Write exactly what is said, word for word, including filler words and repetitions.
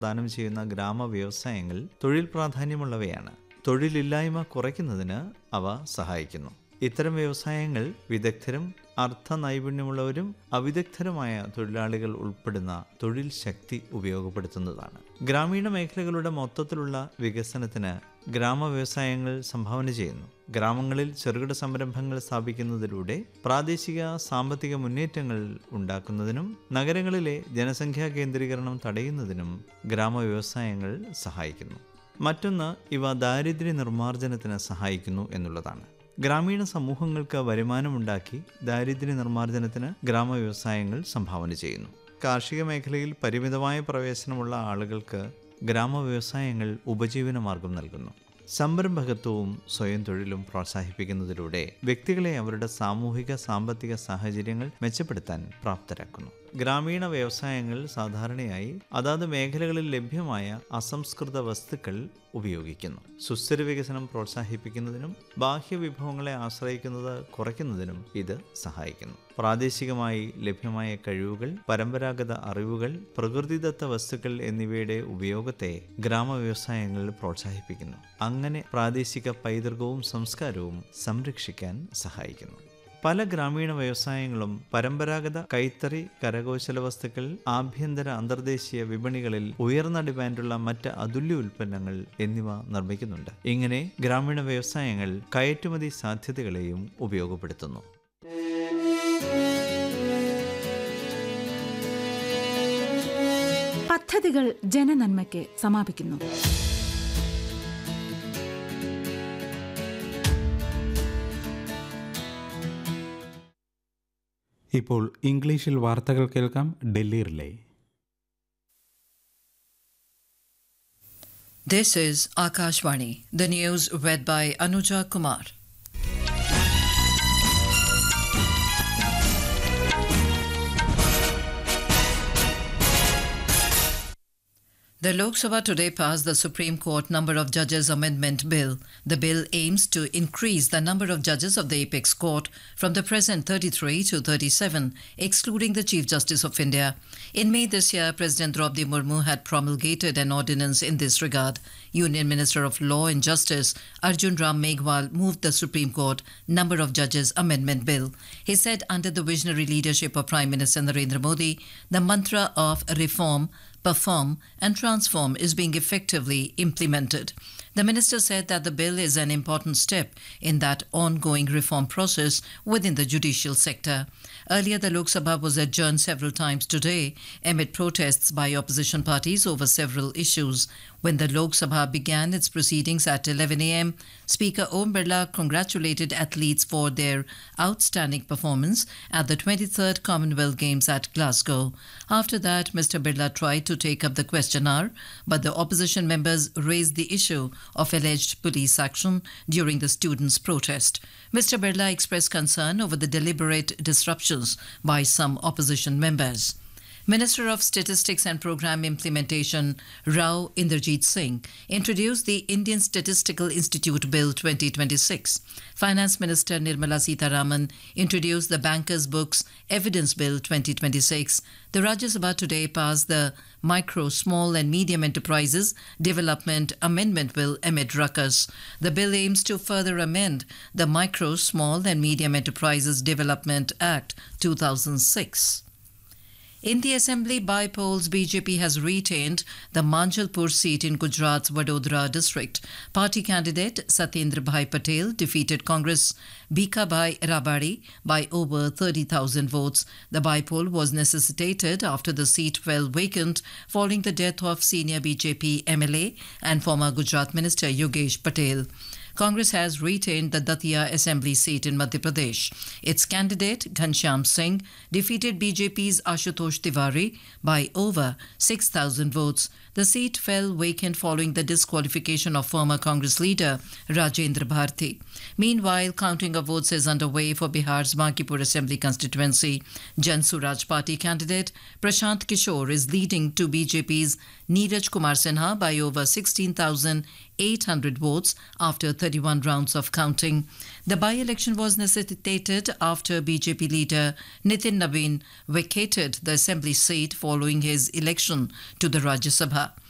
പ്രദാനം ചെയ്യുന്ന ഗ്രാമ വ്യവസായങ്ങൾ തൊഴിൽ പ്രാധാന്യമുള്ളവയാണ്. തൊഴിലില്ലായ്മ കുറയ്ക്കുന്നതിന് അവ സഹായിക്കുന്നു. ഇത്തരം വ്യവസായങ്ങൾ വിദഗ്ധരും അർത്ഥ നൈപുണ്യമുള്ളവരും അവിദഗ്ധരുമായ തൊഴിലാളികൾ ഉൾപ്പെടുന്ന തൊഴിൽ ശക്തി ഉപയോഗപ്പെടുത്തുന്നതാണ്. ഗ്രാമീണ മേഖലകളുടെ മൊത്തത്തിലുള്ള വികസനത്തിന് ഗ്രാമ വ്യവസായങ്ങൾ സംഭാവന ചെയ്യുന്നു. ഗ്രാമങ്ങളിൽ ചെറുകിട സംരംഭങ്ങൾ സ്ഥാപിക്കുന്നതിലൂടെ പ്രാദേശിക സാമ്പത്തിക മുന്നേറ്റങ്ങൾ ഉണ്ടാക്കുന്നതിനും നഗരങ്ങളിലെ ജനസംഖ്യാ കേന്ദ്രീകരണം തടയുന്നതിനും ഗ്രാമ വ്യവസായങ്ങൾ സഹായിക്കുന്നു. മറ്റൊന്ന്, ഇവ ദാരിദ്ര്യ നിർമ്മാർജ്ജനത്തിന് സഹായിക്കുന്നു എന്നുള്ളതാണ്. ഗ്രാമീണ സമൂഹങ്ങൾക്ക് വരുമാനമുണ്ടാക്കി ദാരിദ്ര്യ നിർമ്മാർജ്ജനത്തിന് ഗ്രാമ വ്യവസായങ്ങൾ സംഭാവന ചെയ്യുന്നു. കാർഷിക മേഖലയിൽ പരിമിതമായ പ്രവേശനമുള്ള ആളുകൾക്ക് ഗ്രാമ വ്യവസായങ്ങൾ ഉപജീവനമാർഗം നൽകുന്നു. സംരംഭകത്വവും സ്വയം തൊഴിലും പ്രോത്സാഹിപ്പിക്കുന്നതിലൂടെ വ്യക്തികളെ അവരുടെ സാമൂഹിക സാമ്പത്തിക സാഹചര്യങ്ങൾ മെച്ചപ്പെടുത്താൻ പ്രാപ്തരാക്കുന്നു. ഗ്രാമീണ വ്യവസായങ്ങൾ സാധാരണയായി അതാത് മേഖലകളിൽ ലഭ്യമായ അസംസ്കൃത വസ്തുക്കൾ ഉപയോഗിക്കുന്നു. സുസ്ഥിര വികസനം പ്രോത്സാഹിപ്പിക്കുന്നതിനും ബാഹ്യ വിഭവങ്ങളെ ആശ്രയിക്കുന്നത് കുറയ്ക്കുന്നതിനും ഇത് സഹായിക്കുന്നു. പ്രാദേശികമായി ലഭ്യമായ കഴിവുകൾ, പരമ്പരാഗത അറിവുകൾ, പ്രകൃതിദത്ത വസ്തുക്കൾ എന്നിവയുടെ ഉപയോഗത്തെ ഗ്രാമ വ്യവസായങ്ങൾ പ്രോത്സാഹിപ്പിക്കുന്നു. അങ്ങനെ പ്രാദേശിക പൈതൃകവും സംസ്കാരവും സംരക്ഷിക്കാൻ സഹായിക്കുന്നു. പല ഗ്രാമീണ വ്യവസായങ്ങളും പരമ്പരാഗത കൈത്തറി, കരകൗശല വസ്തുക്കൾ, ആഭ്യന്തര അന്തർദേശീയ വിപണികളിൽ ഉയർന്ന ഡിമാൻഡുള്ള മറ്റ് അതുല്യ ഉൽപ്പന്നങ്ങൾ എന്നിവ നിർമ്മിക്കുന്നുണ്ട്. ഇങ്ങനെ ഗ്രാമീണ വ്യവസായങ്ങൾ കയറ്റുമതി സാധ്യതകളെയും ഉപയോഗപ്പെടുത്തുന്നു. പദ്ധതികൾ ജനനന്മയ്ക്ക് സമാപിക്കുന്നു. ഇപ്പോൾ ഇംഗ്ലീഷിൽ വാർത്തകൾ കേൾക്കാം. Delhi relay. This is Akashvani. The news read by Anuja Kumar. The Lok Sabha today passed the Supreme Court Number of Judges Amendment Bill. The bill aims to increase the number of judges of the Apex Court from the present thirty-three to thirty-seven, excluding the Chief Justice of India. In May this year, President Draupadi Murmu had promulgated an ordinance in this regard. Union Minister of Law and Justice Arjun Ram Meghwal moved the Supreme Court Number of Judges Amendment Bill. He said under the visionary leadership of Prime Minister Narendra Modi, the mantra of reform, perform and transform is being effectively implemented. The minister said that the bill is an important step in that ongoing reform process within the judicial sector. Earlier, the Lok Sabha was adjourned several times today amid protests by opposition parties over several issues. When the Lok Sabha began its proceedings at eleven a.m., Speaker Om Birla congratulated athletes for their outstanding performance at the twenty-third Commonwealth Games at Glasgow. After that, Mister Birla tried to take up the question hour, but the opposition members raised the issue of alleged police action during the students' protest. Mister Birla expressed concern over the deliberate disruptions by some opposition members. Minister of Statistics and Programme Implementation Rao Inderjeet Singh introduced the Indian Statistical Institute Bill twenty twenty-six. Finance Minister Nirmala Sitharaman introduced the Bankers' Books Evidence Bill twenty twenty-six. The Rajya Sabha today passed the Micro, Small and Medium Enterprises Development Amendment Bill amid ruckus. The bill aims to further amend the Micro, Small and Medium Enterprises Development Act two thousand six. In the Assembly by-polls, B J P has retained the Manjalpur seat in Gujarat's Vadodara district. Party candidate Satyendra Bhai Patel defeated Congress Bhikabhai Rabari by over thirty thousand votes. The by-poll was necessitated after the seat fell vacant following the death of senior B J P M L A and former Gujarat Minister Yogesh Patel. Congress has retained the Datia Assembly seat in Madhya Pradesh. Its candidate, Ghanshyam Singh, defeated B J P's Ashutosh Tiwari by over six thousand votes. The seat fell vacant following the disqualification of former Congress leader Rajendra Bharti. Meanwhile, counting of votes is underway for Bihar's Bankipur Assembly constituency. Jan Suraj Party candidate Prashant Kishore is leading to B J P's Neeraj Kumar Sinha by over sixteen thousand eight hundred votes after thirty-one rounds of counting. The by-election was necessitated after B J P leader Nitin Nabin vacated the assembly seat following his election to the Rajya Sabha.